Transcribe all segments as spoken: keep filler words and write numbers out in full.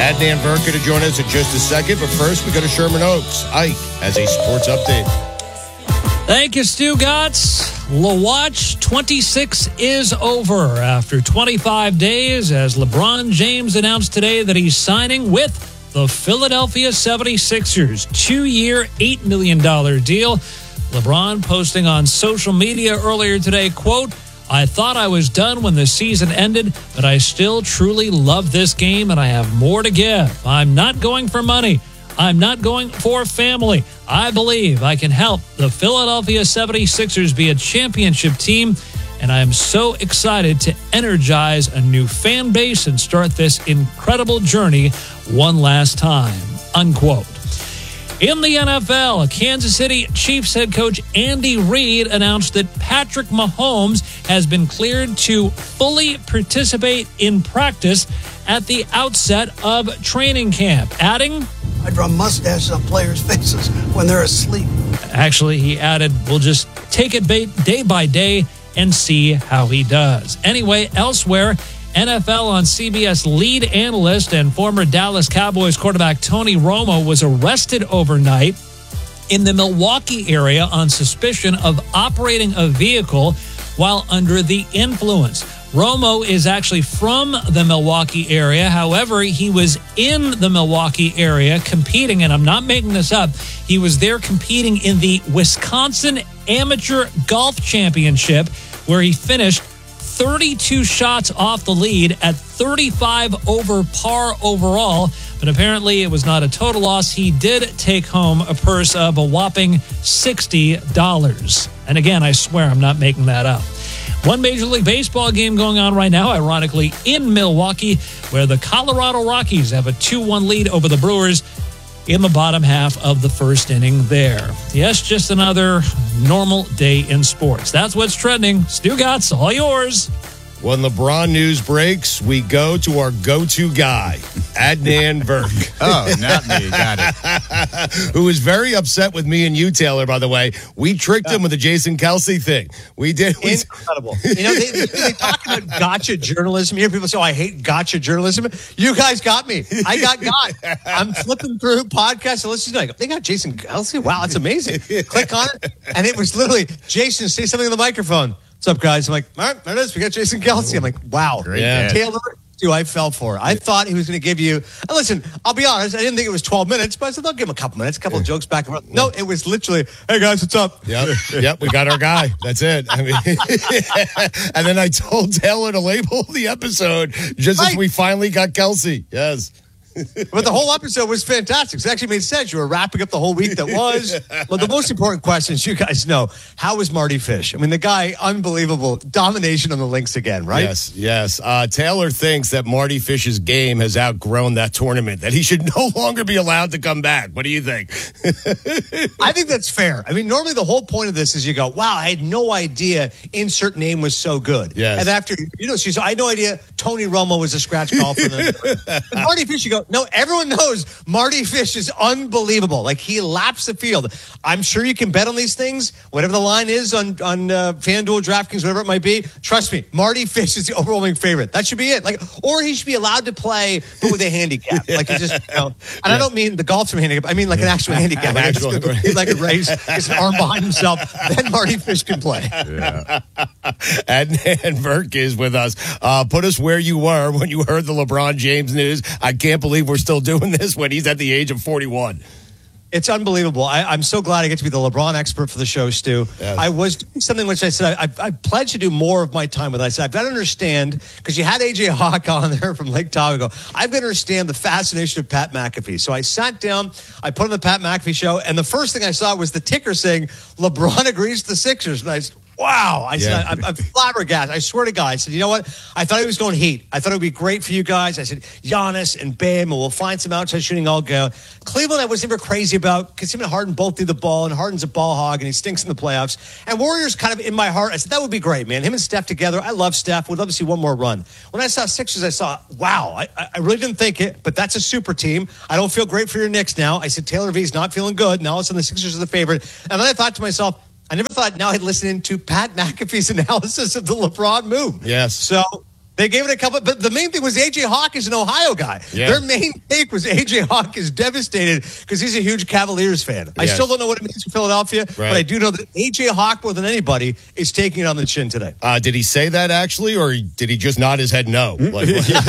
Adnan Verka to join us in just a second, but first we go to Sherman Oaks. Ike has a sports update. Thank you, Stu Gatz. La Watch twenty-six is over after twenty-five days as LeBron James announced today that he's signing with the Philadelphia seventy-sixers. Two-year, eight million dollars deal. LeBron posting on social media earlier today, quote, "I thought I was done when the season ended, but I still truly love this game and I have more to give. I'm not going for money. I'm not going for family. I believe I can help the Philadelphia seventy-sixers be a championship team, and I am so excited to energize a new fan base and start this incredible journey one last time," unquote. In the N F L, Kansas City Chiefs head coach Andy Reid announced that Patrick Mahomes has been cleared to fully participate in practice at the outset of training camp, adding, I draw mustaches on players' faces when they're asleep. Actually, he added, we'll just take it day by day and see how he does. Anyway, elsewhere, N F L on C B S lead analyst and former Dallas Cowboys quarterback Tony Romo was arrested overnight in the Milwaukee area on suspicion of operating a vehicle while under the influence. Romo is actually from the Milwaukee area. However, he was in the Milwaukee area competing, and I'm not making this up, he was there competing in the Wisconsin Amateur Golf Championship, where he finished thirty-two shots off the lead at thirty-five over par overall. But apparently it was not a total loss. He did take home a purse of a whopping sixty dollars. And again, I swear I'm not making that up. One Major League Baseball game going on right now, ironically, in Milwaukee, where the Colorado Rockies have a two one lead over the Brewers in the bottom half of the first inning there. Yes, just another normal day in sports. That's what's trending. Stu Gatz, all yours. When LeBron news breaks, we go to our go-to guy, Adnan Verk. Oh, not me. Got it. Who was very upset with me and you, Taylor, by the way. We tricked him with the Jason Kelsey thing. We did. We, Incredible. You know, they, they talk about gotcha journalism. You hear people say, oh, I hate gotcha journalism. You guys got me. I got got. I'm flipping through podcasts and listening. Like, they got Jason Kelsey? Wow, that's amazing. Click on it. And it was literally, Jason, say something on the microphone. What's up, guys? I'm like, all right, there it is. We got Jason Kelsey. I'm like, wow. Great yeah. Taylor, dude, I fell for it. I thought he was going to give you, and listen, I'll be honest, I didn't think it was twelve minutes, but I said, I'll give him a couple minutes, a couple of jokes back and forth. No, it was literally, hey, guys, what's up? Yep, yep, we got our guy. That's it. I mean, and then I told Taylor to label the episode just Right. as we finally got Kelsey. Yes. But the whole episode was fantastic. It actually made sense. You were wrapping up the whole week that was. Well, the most important questions you guys know, how was Marty Fish? I mean, the guy, unbelievable. Domination on the links again, right? Yes, yes. Uh, Taylor thinks that Marty Fish's game has outgrown that tournament, that he should no longer be allowed to come back. What do you think? I think that's fair. I mean, normally the whole point of this is you go, wow, I had no idea insert name was so good. Yes. And after, you know, she's, I had no idea Tony Romo was a scratch golfer. And Marty Fish, you go, no, everyone knows Marty Fish is unbelievable. Like, he laps the field. I'm sure you can bet on these things, whatever the line is on, on uh, FanDuel, DraftKings, whatever it might be. Trust me, Marty Fish is the overwhelming favorite. That should be it. Like, or he should be allowed to play, but with a handicap. Like, he just, you know, and yeah. I don't mean the golf from handicap. I mean like an actual handicap. An like, actual, just, like a race, gets an arm behind himself. Then Marty Fish can play. Yeah. Adnan Verk is with us. Uh, put us where you were when you heard the LeBron James news. I can't believe we're still doing this when he's at the age of forty-one. It's unbelievable. I, I'm so glad I get to be the LeBron expert for the show, Stu. Yes. I was doing something which I said, I, I, I pledged to do more of my time with it. I said, I've got to understand, because you had A J Hawk on there from Lake Tahoe. I've got to understand the fascination of Pat McAfee. So I sat down, I put on the Pat McAfee show, and the first thing I saw was the ticker saying, LeBron agrees to the Sixers. And I said, wow. I said, yeah. I'm, I'm flabbergasted. I swear to God. I said, you know what? I thought he was going Heat. I thought it would be great for you guys. I said, Giannis and Bam, and we'll find some outside shooting all go. Cleveland, I was never crazy about, because him and Harden both do the ball, and Harden's a ball hog, and he stinks in the playoffs. And Warriors kind of in my heart, I said, that would be great, man. Him and Steph together. I love Steph. Would love to see one more run. When I saw Sixers, I saw, wow, I, I really didn't think it, but that's a super team. I don't feel great for your Knicks now. I said, Taylor V's not feeling good. Now all of a sudden the Sixers are the favorite. And then I thought to myself, I never thought now I'd listen to Pat McAfee's analysis of the LeBron move. Yes. So They gave it a couple, but the main thing was A J Hawk is an Ohio guy. Yeah. Their main take was A J Hawk is devastated because he's a huge Cavaliers fan. I Yes. still don't know what it means for Philadelphia, Right. but I do know that A J Hawk, more than anybody, is taking it on the chin today. Uh, did he say that actually, or did he just nod his head no? Like,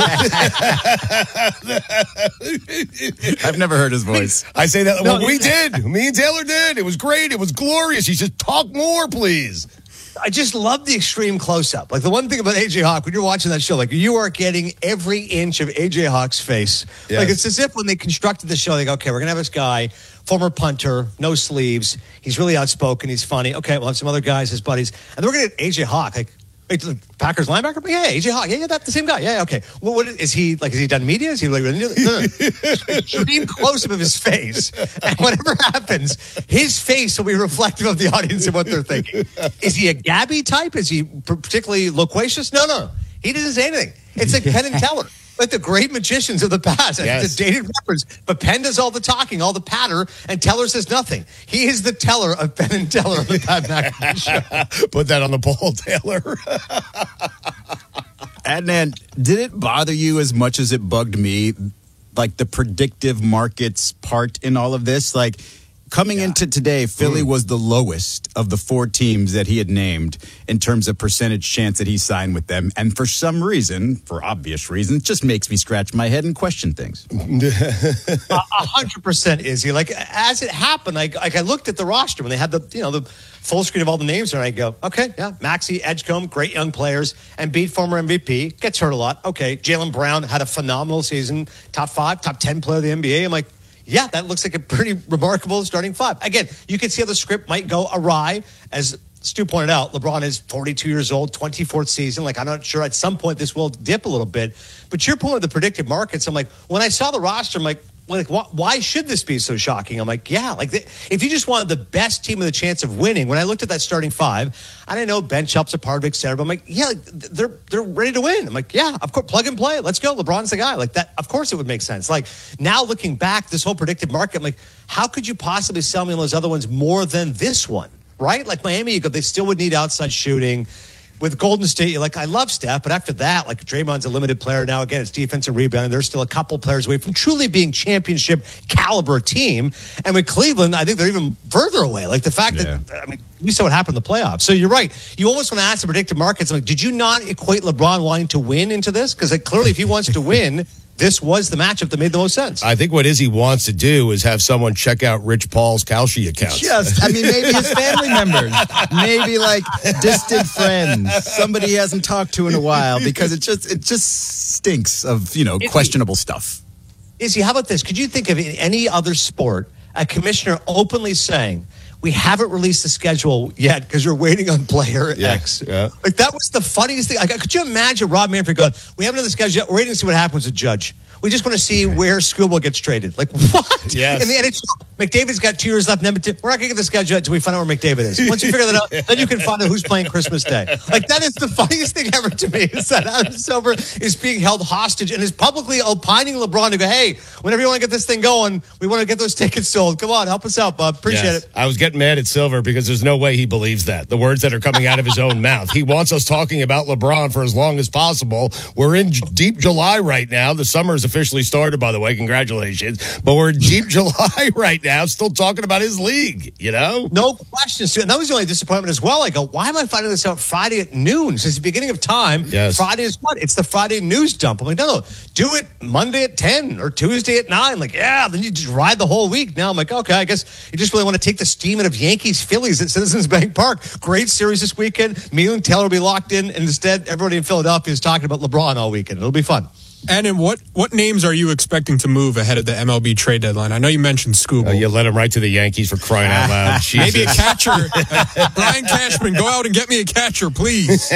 I've never heard his voice. I say that. No, well, we he- did. Me and Taylor did. It was great. It was glorious. He said, "Talk more, please." I just love the extreme close-up. Like the one thing about A J Hawk, when you're watching that show, like you are getting every inch of A J Hawk's face. Yes. Like it's as if when they constructed the show, they go, okay, we're going to have this guy, former punter, no sleeves. He's really outspoken. He's funny. Okay, we'll have some other guys, his buddies. And then we're going to get A J Hawk. Like, wait, the Packers linebacker? Yeah, A J Hawk. Yeah, yeah, that's the same guy. Yeah, okay. Well, what is he, like, has he done media? Is he like, no, no, no. Extreme close-up of his face. And whatever happens, his face will be reflective of the audience and what they're thinking. Is he a Gabby type? Is he particularly loquacious? No, no. He doesn't say anything. It's like Penn and Teller. Like the great magicians of the past. Yes. It's a dated reference. But Penn does all the talking, all the patter, and Teller says nothing. He is the teller of Penn and Teller on the Pat McAfee show. Put that on the poll, Taylor. Adnan, did it bother you as much as it bugged me, like the predictive markets part in all of this? Like, coming into today, Philly Mm. was the lowest of the four teams that he had named in terms of percentage chance that he signed with them. And for some reason, for obvious reasons, just makes me scratch my head and question things. A hundred percent, Izzy. Like as it happened, like, like I looked at the roster when they had the you know the full screen of all the names, and I go, okay, yeah, Maxey, Edgecombe, great young players, and beat former M V P, gets hurt a lot. Okay, Jaylen Brown had a phenomenal season, top five, top ten player of the N B A. I'm like, yeah, that looks like a pretty remarkable starting five. Again, you can see how the script might go awry. As Stu pointed out, LeBron is forty-two years old, twenty-fourth season. Like, I'm not sure at some point this will dip a little bit. But your point with the predictive markets, I'm like, when I saw the roster, I'm like, like why, why should this be so shocking? I'm like, yeah, like the, if you just wanted the best team with a chance of winning, when I looked at that starting five, I didn't know bench helps a part of it, et cetera, but I'm like, yeah, like, they're they're ready to win. I'm like, yeah, of course, plug and play. Let's go. LeBron's the guy. Like that, of course it would make sense. Like now looking back, this whole predictive market, I'm like, how could you possibly sell me on those other ones more than this one? Right? Like Miami, you go, they still would need outside shooting. With Golden State, you're like, I love Steph, but after that, like Draymond's a limited player now. Again, it's defense and rebounding. There's still a couple players away from truly being championship caliber team. And with Cleveland, I think they're even further away. Like the fact Yeah. that, I mean, we saw what happened in the playoffs. So you're right. You almost want to ask the predictive markets, like, did you not equate LeBron wanting to win into this? Because like, clearly, if he wants to win, this was the matchup that made the most sense. I think what Izzy wants to do is have someone check out Rich Paul's Kalshi account. Just, I mean, maybe his family members, maybe like distant friends, somebody he hasn't talked to in a while, because it just it just stinks of, you know, questionable stuff. Izzy, how about this? Could you think of in any other sport a commissioner openly saying, we haven't released the schedule yet because we're waiting on player Yeah, X? yeah. Like, that was the funniest thing. Like, could you imagine Rob Manfred going, we haven't done the schedule yet. We're waiting to see what happens with Judge. We just want to see where Scooble gets traded. Like, what? Yes. In the N H L, McDavid's got two years left in Edmonton. We're not going to get the schedule until we find out where McDavid is. Once you figure that out, then you can find out who's playing Christmas Day. Like, that is the funniest thing ever to me, is that Adam Silver is being held hostage and is publicly opining LeBron to go, hey, whenever you want to get this thing going, we want to get those tickets sold. Come on, help us out, bub. Appreciate Yes. it. I was getting mad at Silver because there's no way he believes that. The words that are coming out of his own mouth. He wants us talking about LeBron for as long as possible. We're in j- deep July right now. The summer has officially started, by the way. Congratulations. But we're in deep July right now, still talking about his league, you know? No question, Stu. And that was the only disappointment as well. I go, why am I finding this out Friday at noon? Since the beginning of time, Yes. Friday is what? It's the Friday news dump. I'm like, no, no, do it Monday at ten or Tuesday at nine. Like, yeah, then you just ride the whole week. Now I'm like, okay, I guess you just really want to take the steam out of Yankees Phillies at Citizens Bank Park. Great series this weekend. Me and Taylor will be locked in. And instead, everybody in Philadelphia is talking about LeBron all weekend. It'll be fun. And in what what names are you expecting to move ahead of the M L B trade deadline? I know you mentioned Scooble. Oh, you let him right to the Yankees for crying out loud. Maybe a Jesus. catcher. Brian Cashman, go out and get me a catcher, please.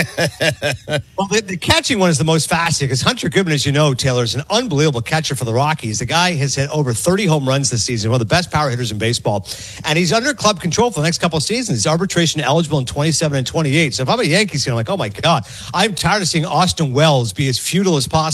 Well, the, the catching one is the most fascinating because Hunter Goodman, as you know, Taylor, is an unbelievable catcher for the Rockies. The guy has hit over thirty home runs this season, one of the best power hitters in baseball. And he's under club control for the next couple of seasons. He's arbitration eligible in twenty-seven and twenty-eight. So if I'm a Yankees fan, I'm like, oh my God, I'm tired of seeing Austin Wells be as futile as possible to play.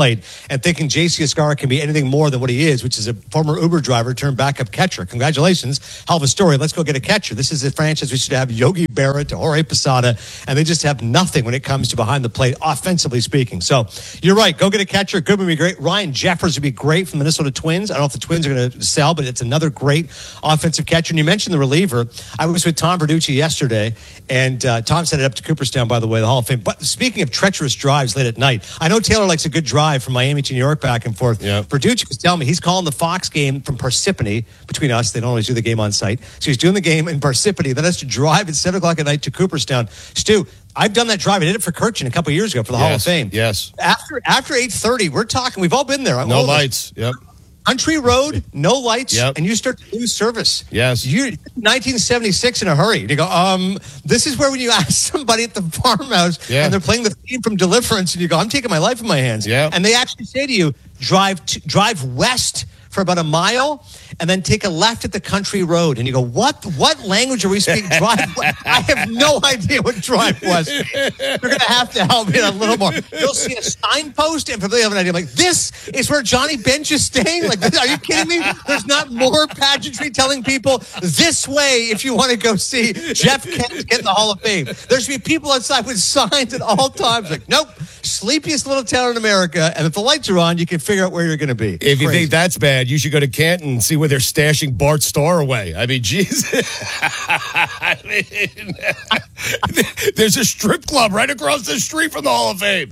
plate and thinking J C Escarra can be anything more than what he is, which is a former Uber driver turned backup catcher. Congratulations. Hell of a story. Let's go get a catcher. This is a franchise we should have Yogi Berra to Jorge Posada, and they just have nothing when it comes to behind the plate, offensively speaking. So you're right. Go get a catcher. Goodman would be great. Ryan Jeffers would be great from the Minnesota Twins. I don't know if the Twins are going to sell, but it's another great offensive catcher. And you mentioned the reliever. I was with Tom Verducci yesterday, and uh, Tom sent it up to Cooperstown, by the way, the Hall of Fame. But speaking of treacherous drives late at night, I know Taylor likes a good drive from Miami to New York back and forth. Yep. Verducci was telling me he's calling the Fox game from Parsippany. Between us, they don't always do the game on site. So he's doing the game in Parsippany. Then has to drive at seven o'clock at night to Cooperstown. Stu, I've done that drive. I did it for Kirchin a couple of years ago for the yes, Hall of Fame. Yes. After after eight thirty, we're talking. We've all been there. I'm No old. lights. Yep. Country road, no lights, Yep. and you start to lose service. Yes. You nineteen seventy-six in a hurry. You go, um, this is where when you ask somebody at the farmhouse Yeah. and they're playing the theme from Deliverance, and you go, I'm taking my life in my hands. Yeah. And they actually say to you, drive to, drive west for about a mile and then take a left at the country road. And you go, what what language are we speaking? Drive west. I have no idea what drive west means. You're going to have to help me a little more. You'll see a signpost and probably have an idea. Like, this is where Johnny Bench is staying? Like, are you kidding me? There's not more pageantry telling people this way if you want to go see Jeff Kent get in the Hall of Fame. There should be people outside with signs at all times. Like, nope, sleepiest little town in America. And if the lights are on, you can figure out where you're going to be. If you Crazy. think that's bad, you should go to Canton and see where they're stashing Bart Starr away. I mean, jeez. I mean, there's a strip club right across the street from the Hall of Fame.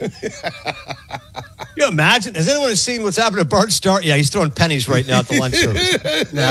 Can you imagine? Has anyone seen what's happened to Bart Starr? Yeah, he's throwing pennies right now at the lunch service. Yeah.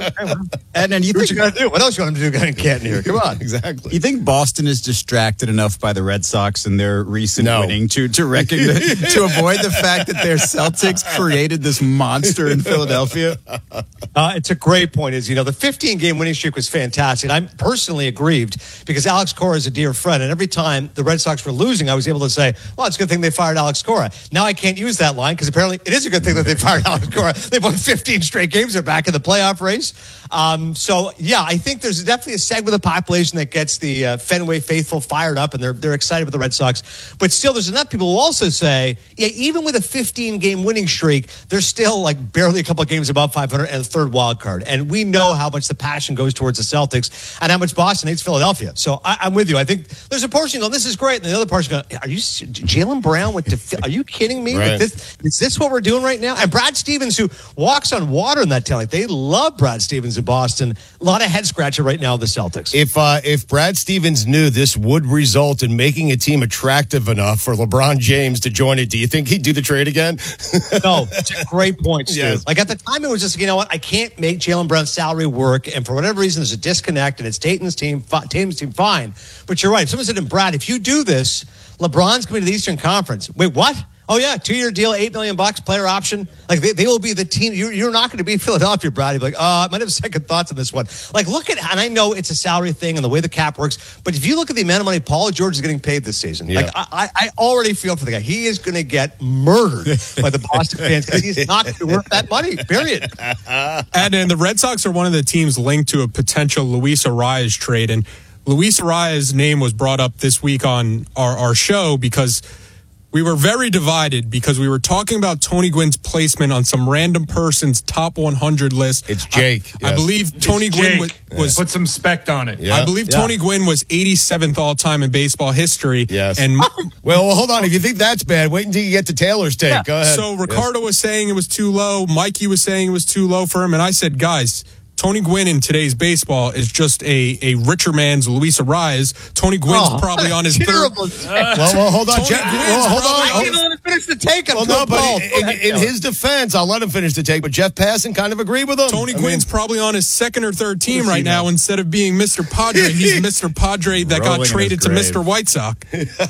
And then you What think you got to do? What else you want him to do? Getting Canton here. Come on. Exactly. You think Boston is distracted enough by the Red Sox and their recent No. winning to to recognize, to avoid the fact that their Celtics created this monster in Philadelphia? Uh, it's a great point. Is you know the fifteen game winning streak was fantastic. I'm personally aggrieved because Alex Cora is a dear friend, and every time the Red Sox were losing, I was able to say, "Well, it's a good thing they fired Alex Cora." Now I can't use that line because apparently it is a good thing that they fired Alex Cora. They've won fifteen straight games. They're back in the playoff race. Um, so yeah, I think there's definitely a segment of the population that gets the uh, Fenway faithful fired up, and they're they're excited with the Red Sox. But still, there's enough people who also say, yeah, even with a fifteen game winning streak, they're still like barely a couple of games above five hundred and a third wild card. And we know how much the passion goes towards the Celtics and how much Boston hates Philadelphia. So I, I'm with you. I think there's a portion going, this is great, and the other portion going, are you Jaylen Brown went to? Are you kidding me? Right. Like this, is this what we're doing right now? And Brad Stevens, who walks on water in that town, like they love Brad Stevens in Boston. A lot of head scratcher right now. The Celtics. If uh, if Brad Stevens knew this would result in making a team attractive enough for LeBron James to join it, do you think he'd do the trade again? No, it's a great point, Stu. Yes. Like at the time, it was just, you know what? I can't make Jaylen Brown's salary work, and for whatever reason, there's a disconnect, and it's Tatum's team, fi- Tatum's team, fine. But you're right. Someone said to him, Brad, if you do this, LeBron's coming to the Eastern Conference. Wait, what? Oh yeah, two-year deal, eight million bucks, player option. Like they, they will be the team. You're, you're not going to be Philadelphia, Brad. You're like, uh, I might have second thoughts on this one. Like, look at, and I know it's a salary thing and the way the cap works, but if you look at the amount of money Paul George is getting paid this season, Yeah. like I, I, I already feel for the guy. He is going to get murdered by the Boston fans because he's not going to worth that money. Period. And, and the Red Sox are one of the teams linked to a potential Luis Arias trade. And Luis Arias' name was brought up this week on our, our show because we were very divided because we were talking about Tony Gwynn's placement on some random person's top one hundred list. It's Jake. I, I yes. believe Tony Gwynn was, was Put some spect on it. Yeah. I believe Yeah. Tony Gwynn was eighty-seventh all time in baseball history. Yes. And Well, well, hold on. If you think that's bad, wait until you get to Taylor's take. Go ahead. so Ricardo was saying it was too low. Mikey was saying it was too low for him. And I said, guys, Tony Gwynn in today's baseball is just a, a richer man's Luis Arias. Tony Gwynn's Oh, probably on his terrible. third. well, well, hold on. Tony Jeff, Gwynn's well, hold probably- I on. can't Hold- let him finish the take. I'm Well, too no, but appalled. in, Go ahead, in, in Taylor. his defense, I'll let him finish the take. But Jeff Passan kind of agreed with him. Tony I mean, Gwynn's probably on his second or third team is right he now. now? Instead of being Mister Padre, he's Mister Padre that Rolling got in traded his to grave. Mister White Sox.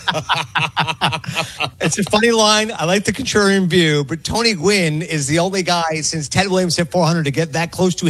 It's a funny line. I like the contrarian view, but Tony Gwynn is the only guy since Ted Williams hit four hundred to get that close to hitting four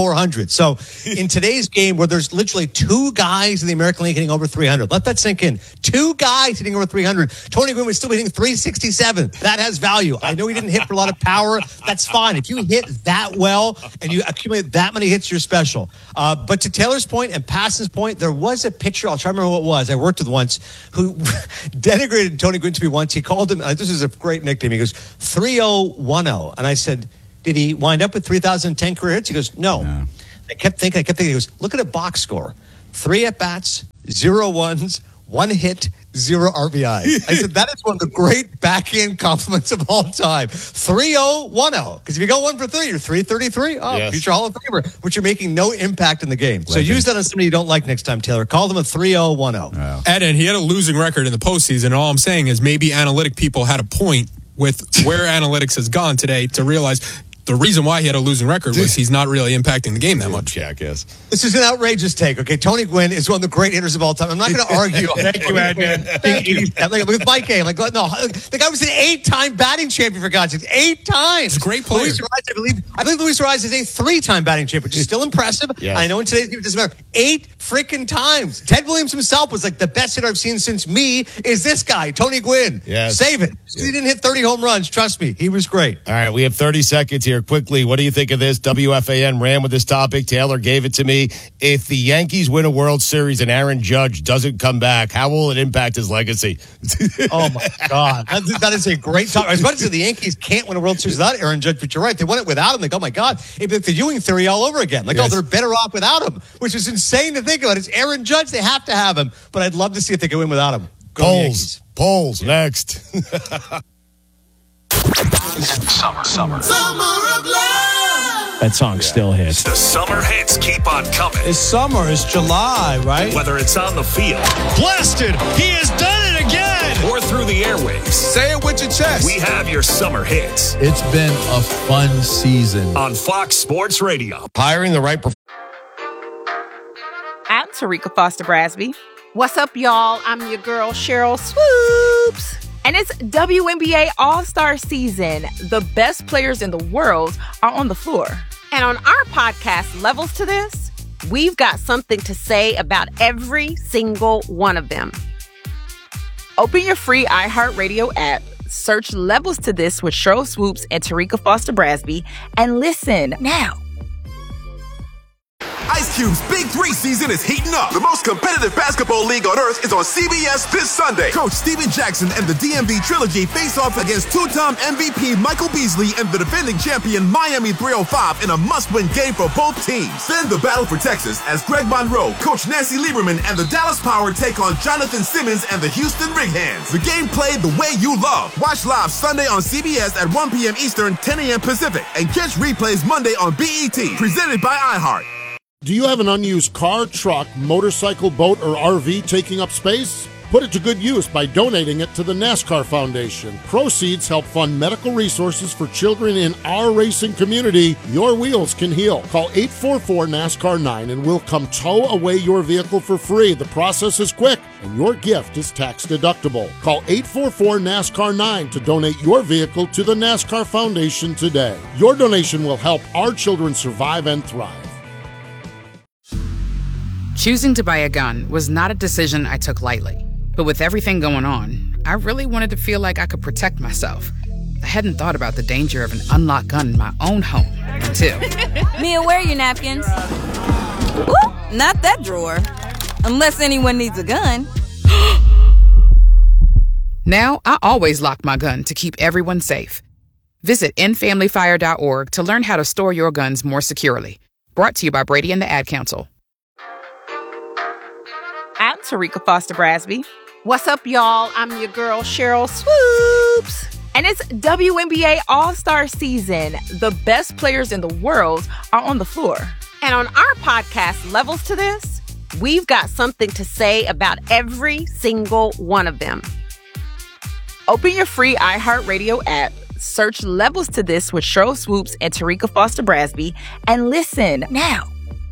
four hundred. So in today's game where there's literally two guys in the American League hitting over three hundred, let that sink in. Two guys hitting over three hundred. Tony Gwynn was still hitting three sixty-seven. That has value. I know he didn't hit for a lot of power. That's fine. If you hit that well and you accumulate that many hits, you're special. Uh, but to Taylor's point and Passan's point, there was a pitcher, I'll try to remember who it was, I worked with once, who denigrated Tony Gwynn to me once. He called him, uh, this is a great nickname, he goes, three oh one oh. And I said, did he wind up with three thousand ten career hits? He goes, no. no. I kept thinking, I kept thinking, he goes, look at a box score. Three at-bats, zero ones, one hit, zero R B I. I said, that is one of the great backhand compliments of all time. three oh one oh. Because if you go one for three, you're three thirty-three. Oh, yes. Future Hall of Famer, but you're making no impact in the game. Legend. So use that on somebody you don't like next time, Taylor. Call them a three oh one oh. Wow. Ed, and he had a losing record in the postseason. And all I'm saying is maybe analytic people had a point with where analytics has gone today to realize the reason why he had a losing record was he's not really impacting the game that much. Jackass. This is an outrageous take, okay? Tony Gwynn is one of the great hitters of all time. I'm not going to argue. Thank you, Adnan. Thank you. Like, with Mike Gay, I'm like, no, the guy was an eight-time batting champion, for God's sake. Eight times. He's a great player. Luis Ariz, I believe, I believe Luis Ariz is a three-time batting champion, which is still impressive. Yes. I know in today's game it doesn't matter. Eight freaking times. Ted Williams himself was like, the best hitter I've seen since me is this guy, Tony Gwynn. Yes. Save it. Yes. He didn't hit thirty home runs. Trust me. He was great. All right, we have thirty seconds here. Quickly, what do you think of this? W F A N ran with this topic. Taylor gave it to me. If the Yankees win a World Series and Aaron Judge doesn't come back, how will it impact his legacy? Oh, my God. That, that is a great topic. I was about to say the Yankees can't win a World Series without Aaron Judge, but you're right. They won it without him. Like, oh, my God. It'd be like the Ewing theory all over again. Like, yes. oh, they're better off without him, which is insane to think about. It's Aaron Judge. They have to have him, but I'd love to see if they can win without him. Go Polls. Polls. Next. Summer, summer. Summer of love. That song still hits. The summer hits keep on coming. It's summer. It's July, right? Whether it's on the field. Blasted. He has done it again. Or through the airwaves. Say it with your chest. We have your summer hits. It's been a fun season. On Fox Sports Radio. Hiring the right... Perf- I'm Tarika Foster Brasby. What's up, y'all? I'm your girl, Cheryl Swoops. And it's W N B A All-Star Season. The best players in the world are on the floor. And on our podcast, Levels to This, we've got something to say about every single one of them. Open your free iHeartRadio app, search Levels to This with Cheryl Swoops and Tarika Foster Brasby, and listen now. Ice Cube's Big Three season is heating up. The most competitive basketball league on earth is on C B S this Sunday. Coach Steven Jackson and the D M V Trilogy face off against two-time M V P Michael Beasley and the defending champion Miami three oh five in a must-win game for both teams. Then the battle for Texas as Greg Monroe, Coach Nancy Lieberman, and the Dallas Power take on Jonathan Simmons and the Houston Rig Hands. The game played the way you love. Watch live Sunday on C B S at one p.m. Eastern, ten a.m. Pacific, and catch replays Monday on B E T, presented by iHeart. Do you have an unused car, truck, motorcycle, boat, or R V taking up space? Put it to good use by donating it to the NASCAR Foundation. Proceeds help fund medical resources for children in our racing community. Your wheels can heal. Call eight four four NASCAR nine and we'll come tow away your vehicle for free. The process is quick and your gift is tax deductible. Call eight four four NASCAR nine to donate your vehicle to the NASCAR Foundation today. Your donation will help our children survive and thrive. Choosing to buy a gun was not a decision I took lightly. But with everything going on, I really wanted to feel like I could protect myself. I hadn't thought about the danger of an unlocked gun in my own home until... Mia, where are your napkins? Ooh, not that drawer. Unless anyone needs a gun. Now, I always lock my gun to keep everyone safe. Visit end family fire dot org to learn how to store your guns more securely. Brought to you by Brady and the Ad Council. I'm Tarika Foster Brasby. What's up, y'all? I'm your girl, Cheryl Swoops. And it's W N B A All-Star Season. The best players in the world are on the floor. And on our podcast, Levels to This, we've got something to say about every single one of them. Open your free iHeartRadio app, search Levels to This with Cheryl Swoops and Tarika Foster Brasby, and listen now.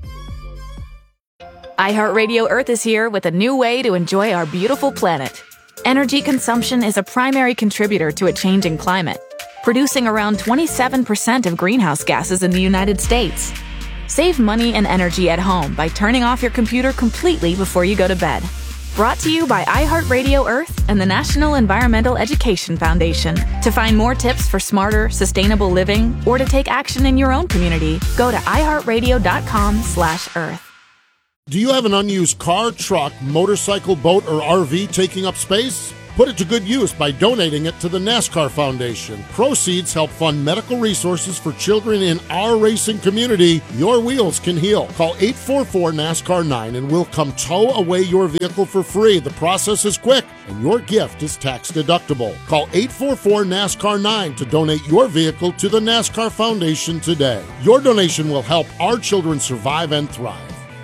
iHeartRadio Earth is here with a new way to enjoy our beautiful planet. Energy consumption is a primary contributor to a changing climate, producing around twenty-seven percent of greenhouse gases in the United States. Save money and energy at home by turning off your computer completely before you go to bed. Brought to you by iHeartRadio Earth and the National Environmental Education Foundation. To find more tips for smarter, sustainable living or to take action in your own community, go to iHeartRadio.com slash Earth. Do you have an unused car, truck, motorcycle, boat, or R V taking up space? Put it to good use by donating it to the NASCAR Foundation. Proceeds help fund medical resources for children in our racing community. Your wheels can heal. Call eight four four NASCAR nine and we'll come tow away your vehicle for free. The process is quick and your gift is tax deductible. Call eight four four NASCAR nine to donate your vehicle to the NASCAR Foundation today. Your donation will help our children survive and thrive.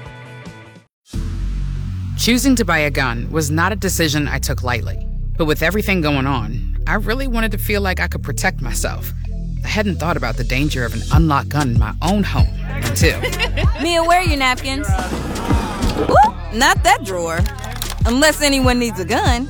Choosing to buy a gun was not a decision I took lightly. But with everything going on, I really wanted to feel like I could protect myself. I hadn't thought about the danger of an unlocked gun in my own home until... Mia, where are your napkins? Ooh, not that drawer. Unless anyone needs a gun.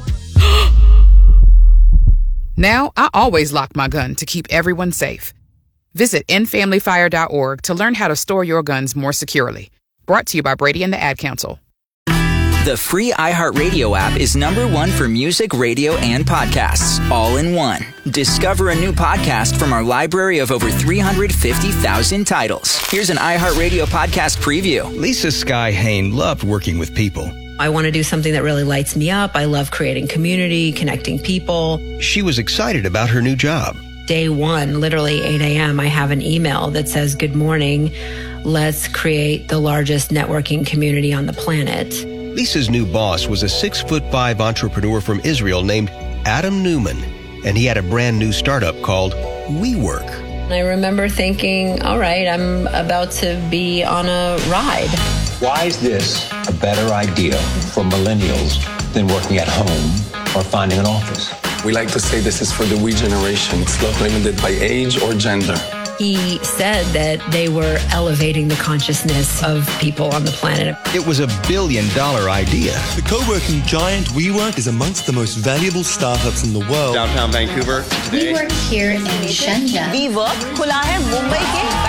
Now, I always lock my gun to keep everyone safe. Visit end family fire dot org to learn how to store your guns more securely. Brought to you by Brady and the Ad Council. The free iHeartRadio app is number one for music, radio, and podcasts, all in one. Discover a new podcast from our library of over three hundred fifty thousand titles. Here's an iHeartRadio podcast preview. Lisa Sky Hain loved working with people. I want to do something that really lights me up. I love creating community, connecting people. She was excited about her new job. Day one, literally eight a.m., I have an email that says, "Good morning. Let's create the largest networking community on the planet." Lisa's new boss was a six foot five entrepreneur from Israel named Adam Newman, and he had a brand new startup called WeWork. I remember thinking, all right, I'm about to be on a ride. Why is this a better idea for millennials than working at home or finding an office? We like to say this is for the we generation. It's not limited by age or gender. He said that they were elevating the consciousness of people on the planet. It was a billion dollar idea. The co-working giant WeWork is amongst the most valuable startups in the world. Downtown Vancouver today. We work here in Shenzhen. WeWork खुला है मुंबई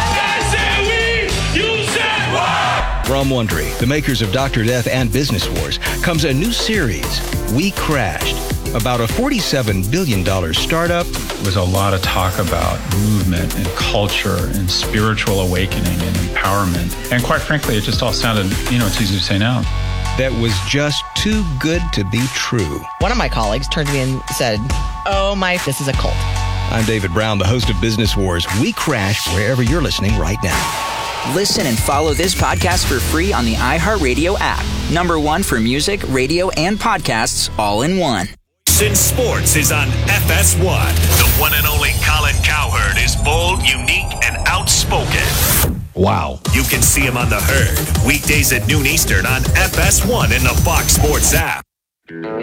के। From Wondery, the makers of Doctor Death and Business Wars, comes a new series, We Crashed, about a forty-seven billion dollars startup. There was a lot of talk about movement and culture and spiritual awakening and empowerment. And quite frankly, it just all sounded, you know, it's easy to say now. That was just too good to be true. One of my colleagues turned to me and said, "Oh my, this is a cult." I'm David Brown, the host of Business Wars. We Crash wherever you're listening right now. Listen and follow this podcast for free on the iHeartRadio app. Number one for music, radio, and podcasts, all in one. Since Sports is on F S one, the one and only Colin Cowherd is bold, unique, and outspoken. Wow. You can see him on The Herd, weekdays at noon Eastern on F S one in the Fox Sports app.